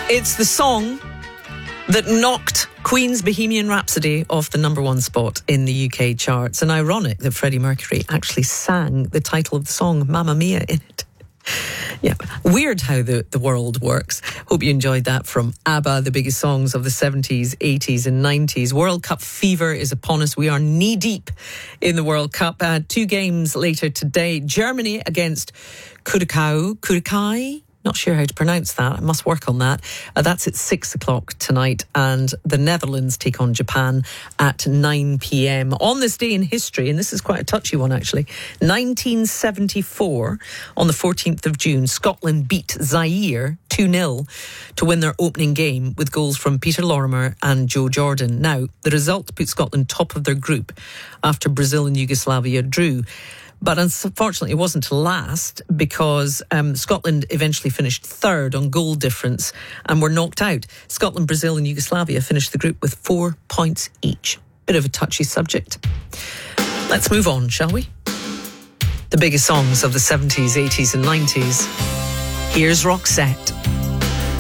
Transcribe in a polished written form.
It's the song that knocked Queen's Bohemian Rhapsody off the number one spot in the UK charts. And ironic that Freddie Mercury actually sang the title of the song, Mamma Mia, in it. Yeah, weird how the world works. Hope you enjoyed that from ABBA, the biggest songs of the 70s, 80s and 90s. World Cup fever is upon us. We are knee-deep in the World Cup. 2 games later today. Germany against Curacao. Not sure how to pronounce that. I must work on that. That's at 6 o'clock tonight. And the Netherlands take on Japan at 9 p.m. On this day in history, and this is quite a touchy one actually, 1974, on the 14th of June, Scotland beat Zaire 2-0 to win their opening game with goals from Peter Lorimer and Joe Jordan. Now, the result put Scotland top of their group after Brazil and Yugoslavia drew. But unfortunately, it wasn't to last because Scotland eventually finished third on goal difference and were knocked out. Scotland, Brazil and Yugoslavia finished the group with 4 points each. Bit of a touchy subject. Let's move on, shall we? The biggest songs of the 70s, 80s and 90s. Here's Roxette.